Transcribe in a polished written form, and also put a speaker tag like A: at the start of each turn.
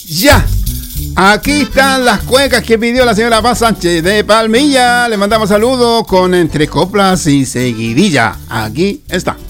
A: Ya. Aquí están las cuecas que pidió la señora Paz Sánchez de Palmilla. Le mandamos saludos con entre coplas y seguidilla. Aquí está.